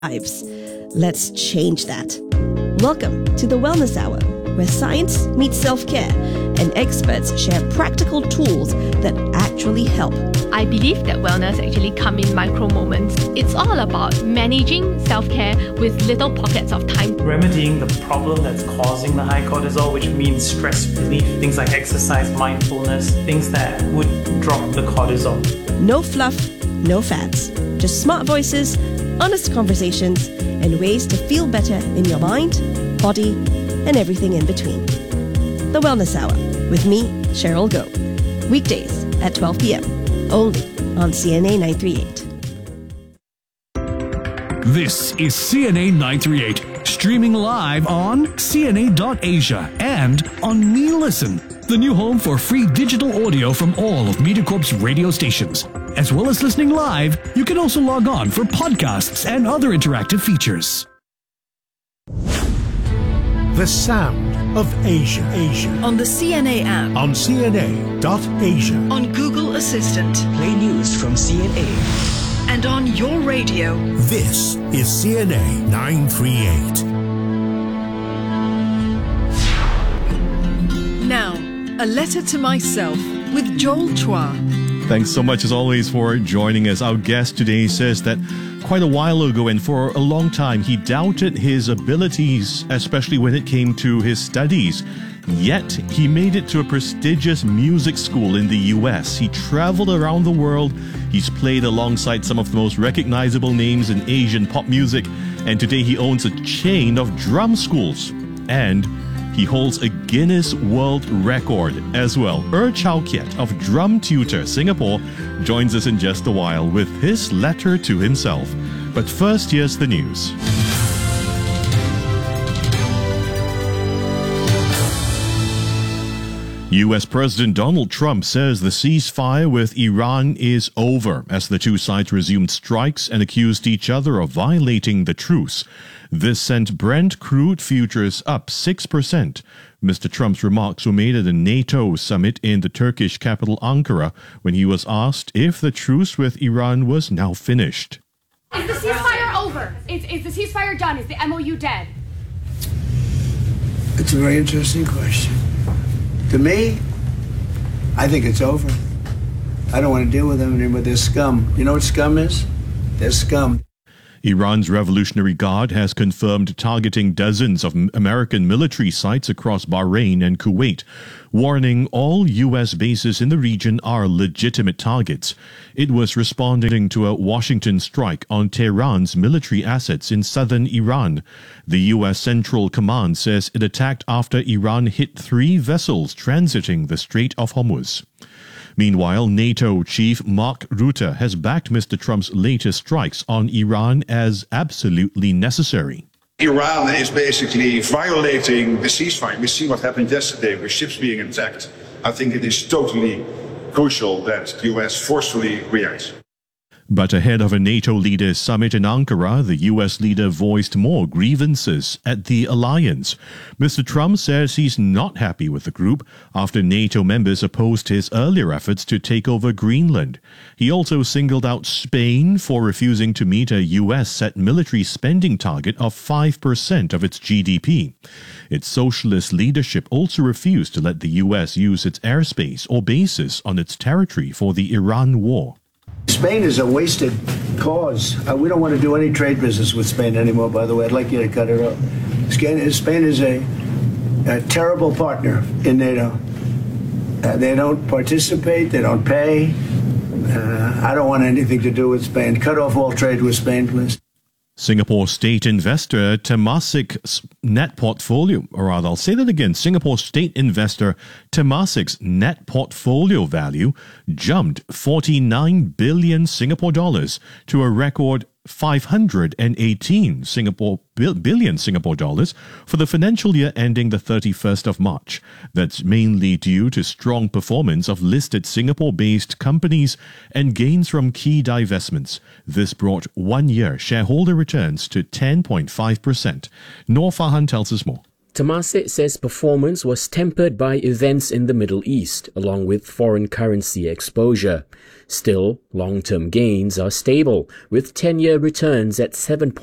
lives. Let's change that. Welcome to the Wellness Hour, where science meets self-care and experts share practical tools that actually help. I believe that wellness actually comes in micro moments. It's all about managing self-care with little pockets of time. Remedying the problem that's causing the high cortisol, which means stress relief, things like exercise, mindfulness, things that would drop the cortisol. No fluff, no fads. Just smart voices, honest conversations, and ways to feel better in your mind, body, and everything in between. The Wellness Hour with me, Cheryl Goh. Weekdays at 12 p.m. only on CNA 938. This is CNA 938, streaming live on CNA.Asia and on MeListen, the new home for free digital audio from all of MediaCorp's radio stations. As well as listening live, you can also log on for podcasts and other interactive features. The sound of Asia. On the CNA app. On CNA.Asia. On Google Assistant. Play news from CNA. And on your radio. This is CNA 938. Now, a letter to myself with Joel Chua. Thanks so much as always for joining us. Our guest today says that quite a while ago and for a long time he doubted his abilities, especially when it came to his studies. Yet he made it to a prestigious music school in the US. He traveled around the world. He's played alongside some of the most recognizable names in Asian pop music, and today he owns a chain of drum schools. And he holds a Guinness World Record as well. Chow Kiat of Drum Tutor Singapore joins us in just a while with his letter to himself. But first, here's the news. US President Donald Trump says the ceasefire with Iran is over as the two sides resumed strikes and accused each other of violating the truce. This sent Brent crude futures up 6%. Mr. Trump's remarks were made at a NATO summit in the Turkish capital Ankara when he was asked if the truce with Iran was now finished. Is the ceasefire over? Is the ceasefire done? Is the MOU dead? It's a very interesting question. To me, I think it's over. I don't want to deal with them anymore. They're scum. You know what scum is? They're scum. Iran's Revolutionary Guard has confirmed targeting dozens of American military sites across Bahrain and Kuwait, warning all U.S. bases in the region are legitimate targets. It was responding to a Washington strike on Tehran's military assets in southern Iran. The U.S. Central Command says it attacked after Iran hit 3 vessels transiting the Strait of Hormuz. Meanwhile, NATO chief Mark Rutte has backed Mr. Trump's latest strikes on Iran as absolutely necessary. Iran is basically violating the ceasefire. We see what happened yesterday with ships being attacked. I think it is totally crucial that the US forcefully reacts. But ahead of a NATO leaders summit in Ankara, the US leader voiced more grievances at the alliance. Mr. Trump says he's not happy with the group after NATO members opposed his earlier efforts to take over Greenland. He also singled out Spain for refusing to meet a US set military spending target of 5% of its GDP. Its socialist leadership also refused to let the US use its airspace or bases on its territory for the Iran war. Spain is a wasted cause. We don't want to do any trade business with Spain anymore, by the way. I'd like you to cut it off. Spain is a terrible partner in NATO. They don't participate. They don't pay. I don't want anything to do with Spain. Cut off all trade with Spain, please. Singapore state investor Temasek's net portfolio, or rather, I'll say that again, Singapore state investor Temasek's net portfolio value jumped 49 billion Singapore dollars to a record 518 billion Singapore dollars for the financial year ending the 31st of March. That's mainly due to strong performance of listed Singapore-based companies and gains from key divestments. This brought one-year shareholder returns to 10.5%. Noor Fahan tells us more. Temasek says performance was tempered by events in the Middle East, along with foreign currency exposure. Still, long-term gains are stable, with 10-year returns at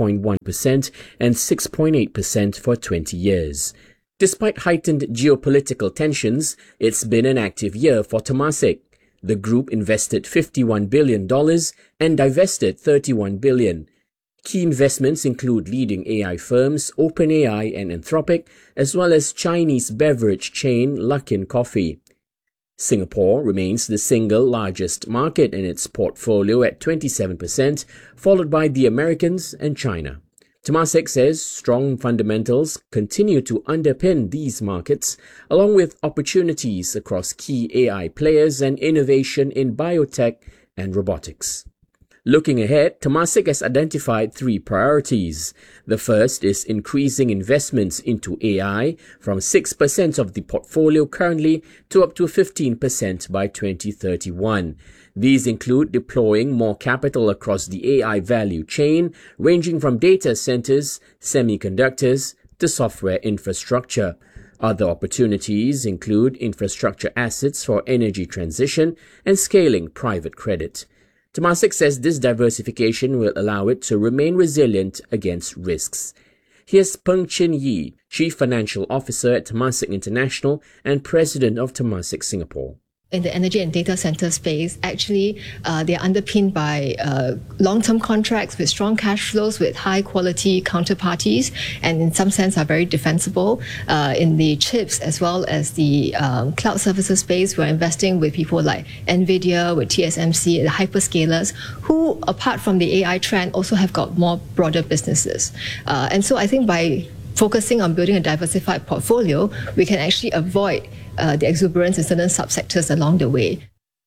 7.1% and 6.8% for 20 years. Despite heightened geopolitical tensions, it's been an active year for Temasek. The group invested $51 billion and divested $31 billion. Key investments include leading AI firms OpenAI and Anthropic, as well as Chinese beverage chain Luckin Coffee. Singapore remains the single largest market in its portfolio at 27%, followed by the Americans and China. Temasek says strong fundamentals continue to underpin these markets, along with opportunities across key AI players and innovation in biotech and robotics. Looking ahead, Temasek has identified 3 priorities. The first is increasing investments into AI from 6% of the portfolio currently to up to 15% by 2031. These include deploying more capital across the AI value chain, ranging from data centers, semiconductors, to software infrastructure. Other opportunities include infrastructure assets for energy transition and scaling private credit. Temasek says this diversification will allow it to remain resilient against risks. Here's Peng Chin Yee, Chief Financial Officer at Temasek International and President of Temasek Singapore. In the energy and data center space, actually, they are underpinned by long-term contracts with strong cash flows with high-quality counterparties, and in some sense are very defensible. In the chips as well as the cloud services space, we're investing with people like NVIDIA, with TSMC, the hyperscalers, who, apart from the AI trend, also have got more broader businesses. And so I think by focusing on building a diversified portfolio, we can actually avoid the exuberance in certain subsectors along the way.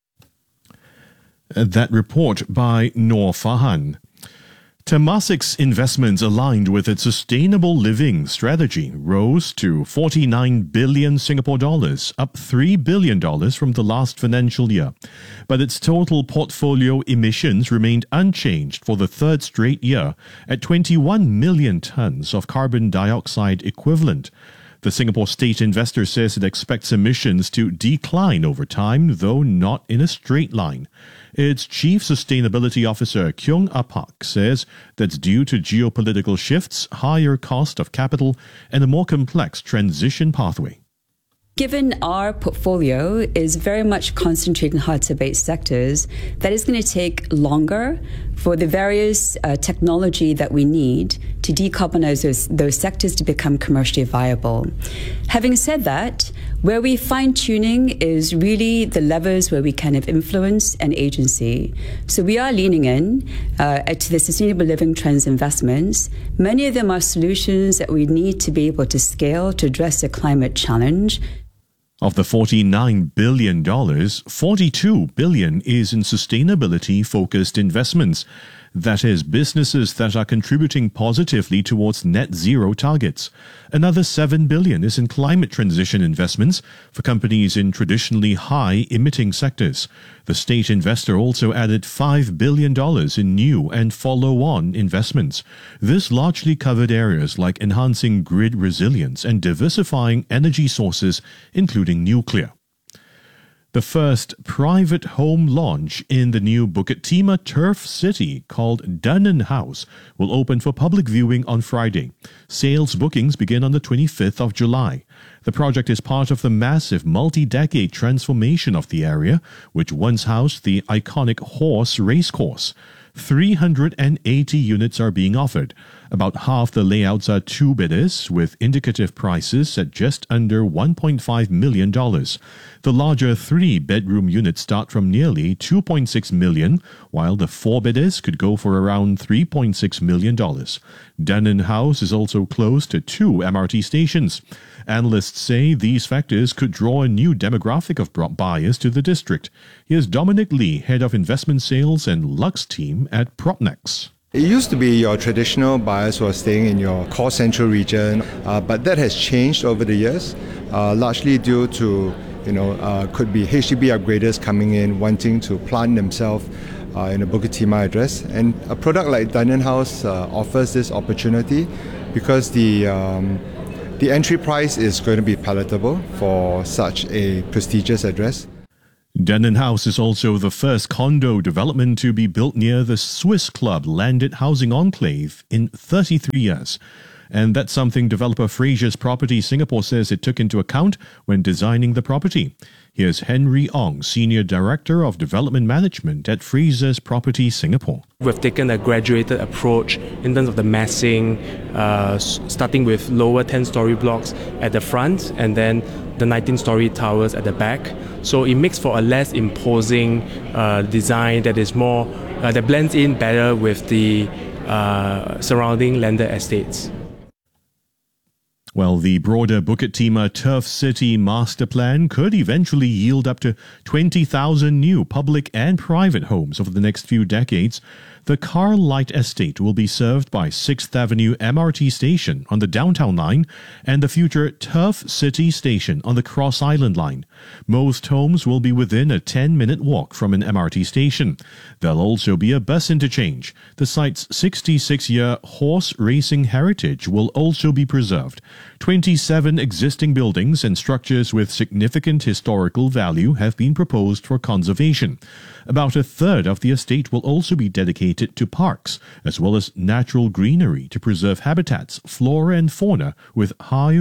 That report by Noor Fahan. Temasek's investments aligned with its sustainable living strategy rose to 49 billion Singapore dollars, up $3 billion from the last financial year. But its total portfolio emissions remained unchanged for the third straight year at 21 million tons of carbon dioxide equivalent. The Singapore State investor says it expects emissions to decline over time, though not in a straight line. Its Chief Sustainability Officer, Kyung Apak, says that's due to geopolitical shifts, higher cost of capital, and a more complex transition pathway. Given our portfolio is very much concentrated in hard-to-abate sectors, that is going to take longer for the various technology that we need to decarbonize those sectors to become commercially viable. Having said that, where we fine-tuning is really the levers where we can have influence and agency. So we are leaning in to the sustainable living trends investments. Many of them are solutions that we need to be able to scale to address the climate challenge. Of the $49 billion, $42 billion is in sustainability-focused investments. That is, businesses that are contributing positively towards net zero targets. Another $7 billion is in climate transition investments for companies in traditionally high-emitting sectors. The state investor also added $5 billion in new and follow-on investments. This largely covered areas like enhancing grid resilience and diversifying energy sources, including nuclear. The first private home launch in the new Bukit Timah Turf City called Dunearn House will open for public viewing on Friday. Sales bookings begin on the 25th of July. The project is part of the massive multi-decade transformation of the area, which once housed the iconic horse racecourse. 380 units are being offered. About half the layouts are two-bidders, with indicative prices at just under $1.5 million. The larger three-bedroom units start from nearly $2.6 million, while the four-bidders could go for around $3.6 million. Dunearn House is also close to 2 MRT stations. Analysts say these factors could draw a new demographic of buyers to the district. Here's Dominic Lee, Head of Investment Sales and Lux Team at Propnex. It used to be your traditional buyers who are staying in your core central region, but that has changed over the years, largely due to, could be HDB upgraders coming in, wanting to plant themselves in a Bukit Timah address. And a product like Dunearn House offers this opportunity because the The entry price is going to be palatable for such a prestigious address. Denon House is also the first condo development to be built near the Swiss Club landed housing enclave in 33 years. And that's something developer Frasers Property Singapore says it took into account when designing the property. Here's Henry Ong, Senior Director of Development Management at Frasers Property Singapore. We've taken a graduated approach in terms of the massing, starting with lower 10-story blocks at the front and then the 19-story towers at the back. So it makes for a less imposing design that is more, that blends in better with the surrounding landed estates. Well, the broader Bukit Timah Turf City master plan could eventually yield up to 20,000 new public and private homes over the next few decades. The Carlight Estate will be served by 6th Avenue MRT station on the Downtown Line and the future Turf City station on the Cross Island Line. Most homes will be within a 10-minute walk from an MRT station. There'll also be a bus interchange. The site's 66-year horse racing heritage will also be preserved. 27 existing buildings and structures with significant historical value have been proposed for conservation. About a third of the estate will also be dedicated to parks, as well as natural greenery to preserve habitats, flora and fauna with high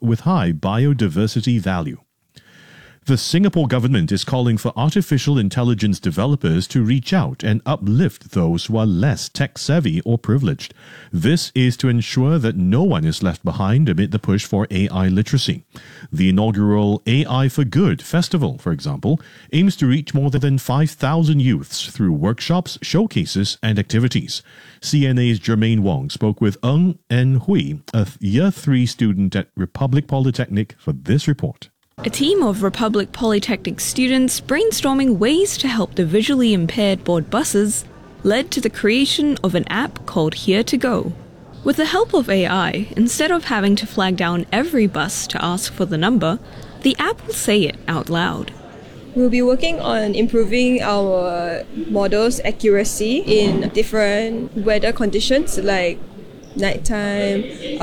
biodiversity value. The Singapore government is calling for artificial intelligence developers to reach out and uplift those who are less tech-savvy or privileged. This is to ensure that no one is left behind amid the push for AI literacy. The inaugural AI for Good festival, for example, aims to reach more than 5,000 youths through workshops, showcases and activities. CNA's Jermaine Wong spoke with Ng En Hui, a Year 3 student at Republic Polytechnic, for this report. A team of Republic Polytechnic students brainstorming ways to help the visually impaired board buses led to the creation of an app called Here to Go. With the help of AI, instead of having to flag down every bus to ask for the number, the app will say it out loud. We'll be working on improving our model's accuracy in different weather conditions like nighttime,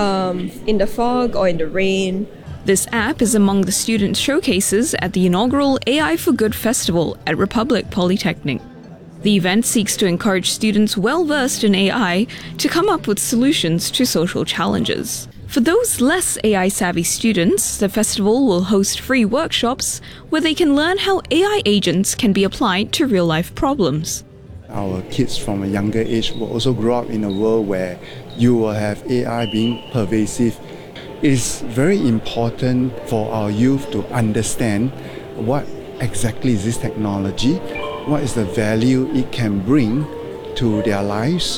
in the fog or in the rain. This app is among the student showcases at the inaugural AI for Good festival at Republic Polytechnic. The event seeks to encourage students well-versed in AI to come up with solutions to social challenges. For those less AI-savvy students, the festival will host free workshops where they can learn how AI agents can be applied to real-life problems. Our kids from a younger age will also grow up in a world where you will have AI being pervasive. It is very important for our youth to understand what exactly is this technology, what is the value it can bring to their lives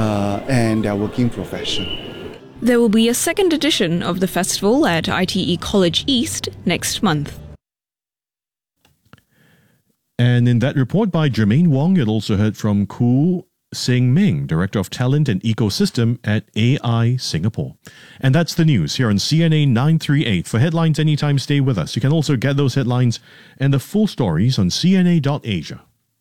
and their working profession. There will be a second edition of the festival at ITE College East next month. And in that report by Jermaine Wong, you also heard from Koo Sing Ming, Director of Talent and Ecosystem at AI Singapore. And that's the news here on CNA 938. For headlines anytime, stay with us. You can also get those headlines and the full stories on cna.asia.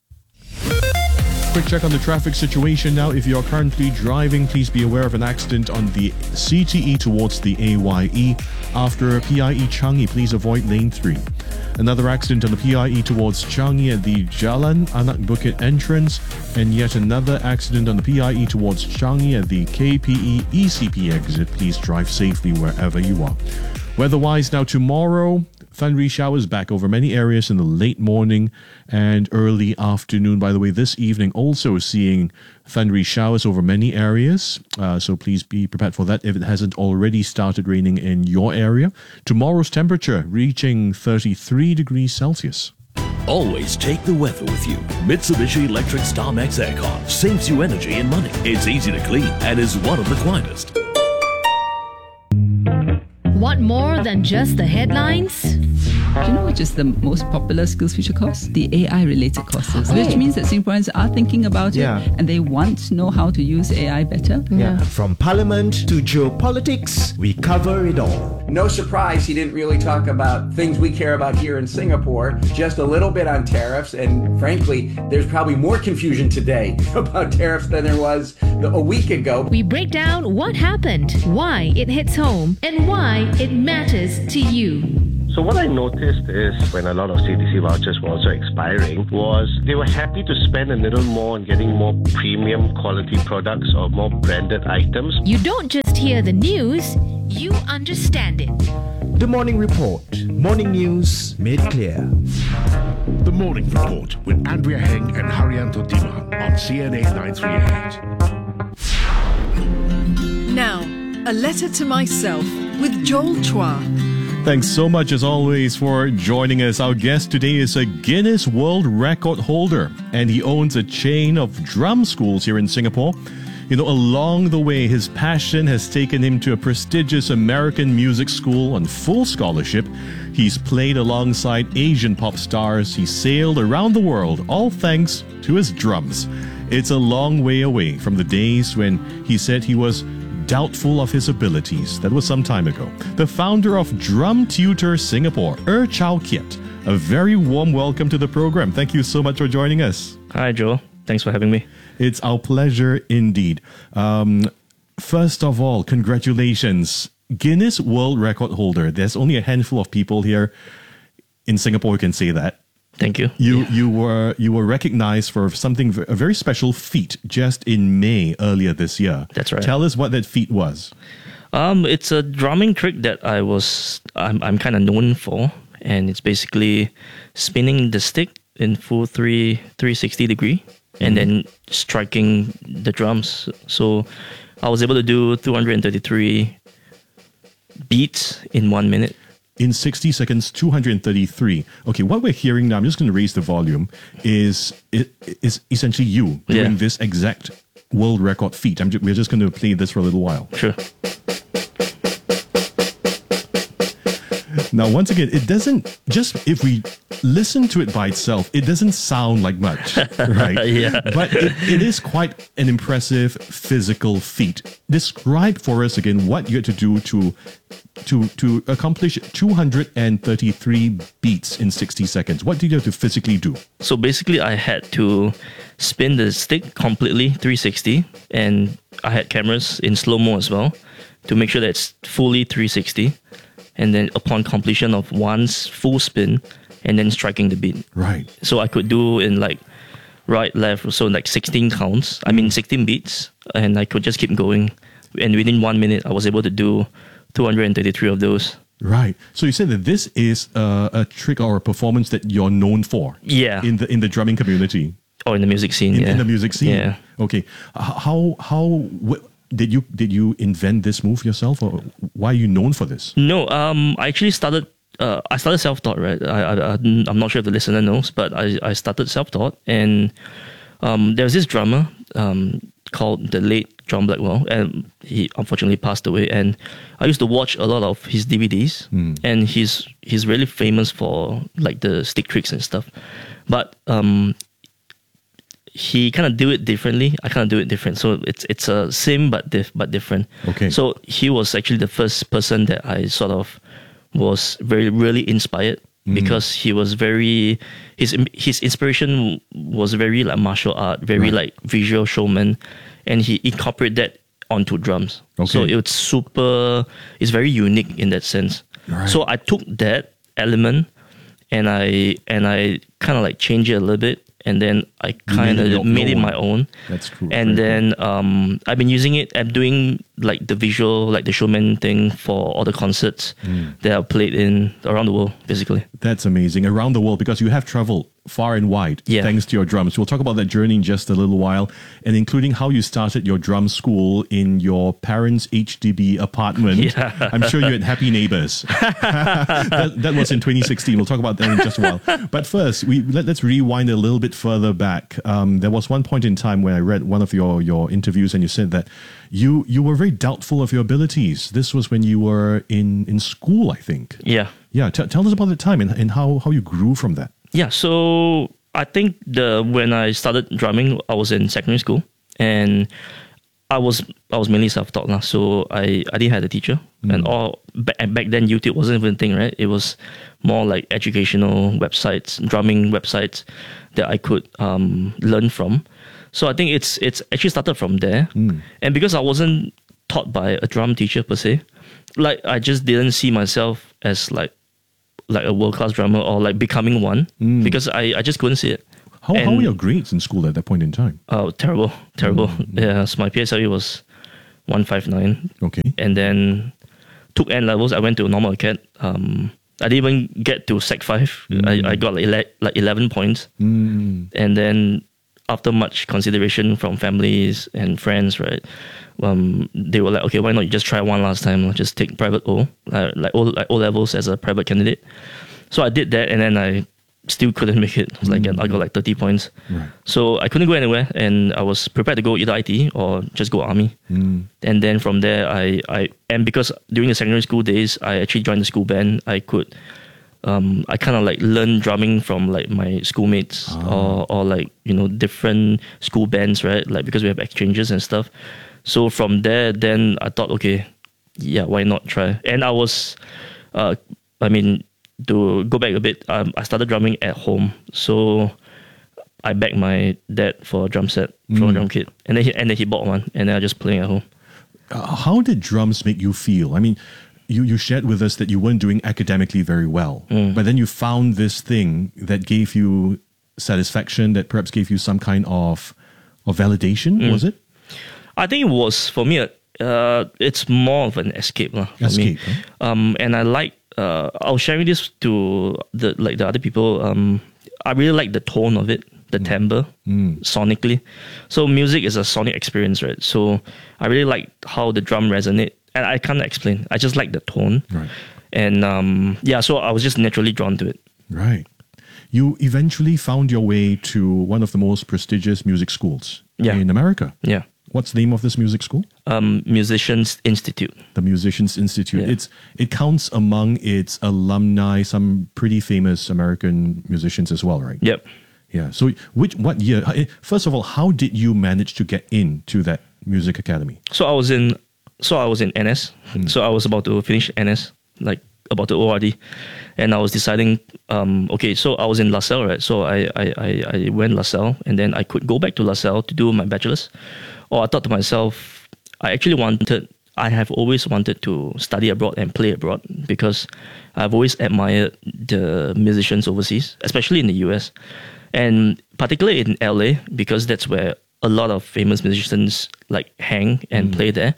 Quick check on the traffic situation now. If you're currently driving, please be aware of an accident on the CTE towards the AYE. After PIE Changi, please avoid lane 3. Another accident on the PIE towards Changi at the Jalan Anak Bukit entrance, and yet another accident on the PIE towards Changi at the KPE ECP exit. Please drive safely wherever you are. Weather-wise, now tomorrow, thundery showers back over many areas in the late morning and early afternoon. By the way, this evening also seeing thundery showers over many areas, so please be prepared for that if it hasn't already started raining in your area. Tomorrow's temperature reaching 33 degrees Celsius. Always take the weather with you. Mitsubishi Electric StarMax Aircon saves you energy and money. It's easy to clean and is one of the quietest. Want more than just the headlines? Do you know which is the most popular SkillsFuture course? The AI-related courses, which means that Singaporeans are thinking about it and they want to know how to use AI better. From parliament to geopolitics, we cover it all. No surprise he didn't really talk about things we care about here in Singapore, just a little bit on tariffs, and frankly, there's probably more confusion today about tariffs than there was a week ago. We break down what happened, why it hits home, and why it matters to you. So what I noticed is when a lot of CDC vouchers were also expiring was they were happy to spend a little more on getting more premium quality products or more branded items. You don't just hear the news, you understand it. The Morning Report. Morning news made clear. The Morning Report with Andrea Heng and Haryanto Dima on CNA 938. Now, a letter to myself with Joel Chua. Thanks so much, as always, for joining us. Our guest today is a Guinness World Record holder, and he owns a chain of drum schools here in Singapore. You know, along the way, his passion has taken him to a prestigious American music school on full scholarship. He's played alongside Asian pop stars. He sailed around the world, all thanks to his drums. It's a long way away from the days when he said he was doubtful of his abilities. That was some time ago. The founder of Drum Tutor Singapore, Chow Kiat. A very warm welcome to the program. Thank you so much for joining us. Hi, Joel. Thanks for having me. It's our pleasure indeed. First of all, congratulations. Guinness World Record holder. There's only a handful of people here in Singapore who can say that. Thank you. You were recognized for something, a very special feat just in May earlier this year. That's right. Tell us what that feat was. It's a drumming trick that I'm kind of known for, and it's basically spinning the stick in full 360 degree and then striking the drums. So I was able to do 233 beats in 1 minute. In 60 seconds, 233. Okay, what we're hearing now, I'm just going to raise the volume, is essentially you doing this exact world record feat. We're just going to play this for a little while. Sure. Now, once again, it doesn't, just if we listen to it by itself, it doesn't sound like much, right? Yeah. But it is quite an impressive physical feat. Describe for us again what you had to do to accomplish 233 beats in 60 seconds. What did you have to physically do? So basically, I had to spin the stick completely 360, and I had cameras in slow-mo as well to make sure that it's fully 360. And then upon completion of one full spin, and then striking the beat. Right. So I could do in like right, left, so like 16 counts. 16 beats, and I could just keep going. And within 1 minute, I was able to do 233 of those. Right. So you said that this is a trick or a performance that you're known for. Yeah. In the drumming community. Or in the music scene. In the music scene. Yeah. Okay. Did you invent this move yourself, or why are you known for this? No. I actually started. I started self-taught. Right. I'm not sure if the listener knows, but I started self-taught, and there was this drummer called the late John Blackwell, and he unfortunately passed away. And I used to watch a lot of his DVDs, and he's really famous for like the stick tricks and stuff, but he kind of do it differently. I kind of do it different. So it's a same but different. Okay. So he was actually the first person that I sort of was really inspired, because he was his inspiration was very like martial art, very like visual showman, and he incorporated that onto drums. Okay. So it's very unique in that sense. Right. So I took that element and I kind of like changed it a little bit. And then I kind of made it my own. That's true. And then I've been using it. I'm doing like the visual, like the showman thing for all the concerts that I've played in around the world, basically. That's amazing. Around the world, because you have traveled far and wide thanks to your drums. We'll talk about that journey in just a little while, and including how you started your drum school in your parents' HDB apartment. Yeah. I'm sure you had happy neighbors. that was in 2016. We'll talk about that in just a while. But first, let's rewind a little bit further back. There was one point in time where I read one of your interviews, and you said that you were very doubtful of your abilities. This was when you were in school, I think. Yeah. Yeah. Tell us about the time and how you grew from that. Yeah. So I think when I started drumming, I was in secondary school, and I was mainly self-taught lah. So I didn't have a teacher, and back then YouTube wasn't even a thing, right? It was more like educational websites, drumming websites that I could learn from. So I think it's actually started from there, and because I wasn't taught by a drum teacher per se, like I just didn't see myself as like a world-class drummer or like becoming one, because I just couldn't see it. How were your grades in school at that point in time? Oh, terrible. Yeah, so my PSLE was 159. Okay. And then took N levels. I went to normal acad. I didn't even get to Sec 5. I got like 11 points. And then after much consideration from families and friends, right, they were like, okay, why not you just try one last time? Just take private O, like O levels as a private candidate. So I did that, and then I still couldn't make it. I got like 30 points. Right. So I couldn't go anywhere, and I was prepared to go either IT or just go army. And then from there, and because during the secondary school days, I actually joined the school band. I could, I kind of like learn drumming from like my schoolmates or like, different school bands, right? Like because we have exchanges and stuff. So from there, then I thought, okay, yeah, why not try? And I was, to go back a bit, I started drumming at home. So I begged my dad for a drum set, for a drum kit. And then he bought one, and then I just playing at home. How did drums make you feel? I mean, you shared with us that you weren't doing academically very well, but then you found this thing that gave you satisfaction, that perhaps gave you some kind of validation, was it? I think it was, for me, it's more of an escape for me. Huh? And I like, I was sharing this to the other people. I really like the tone of it, the timbre, sonically. So music is a sonic experience, right? So I really like how the drum resonate, and I can't explain. I just like the tone, right? And so I was just naturally drawn to it. Right. You eventually found your way to one of the most prestigious music schools in America. Yeah. What's the name of this music school? Musicians Institute. The Musicians Institute. Yeah. It counts among its alumni some pretty famous American musicians as well, right? Yep. Yeah. So what year? First of all, how did you manage to get into that music academy? So I was in NS. So I was about to finish NS, like about to ORD, and I was deciding. Okay, so I was in LaSalle, right? So I went LaSalle, and then I could go back to LaSalle to do my bachelor's. Or I thought to myself, I have always wanted to study abroad and play abroad, because I've always admired the musicians overseas, especially in the US, and particularly in LA, because that's where a lot of famous musicians like hang and play there.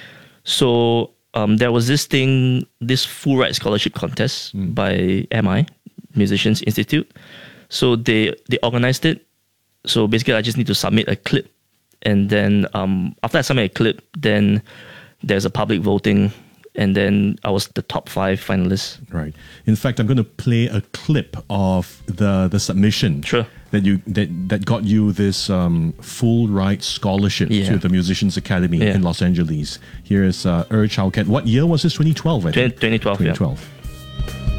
So there was this full ride scholarship contest by MI, Musicians Institute. So they organized it. So basically, I just need to submit a clip. And then after I submit a clip, then there's a public voting, and then I was the top 5 finalists. Right. In fact, I'm going to play a clip of the submission. Sure. That got you this full ride scholarship to the Musicians Academy in Los Angeles. Here's Chow Cat. What year was this? 2012, I think. 2012, 2012.